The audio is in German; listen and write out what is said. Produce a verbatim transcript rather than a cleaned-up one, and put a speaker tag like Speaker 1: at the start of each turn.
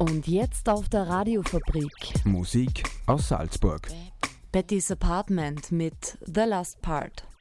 Speaker 1: Und jetzt auf der Radiofabrik.
Speaker 2: Musik aus Salzburg.
Speaker 1: Betty's Apartment mit The Last Part.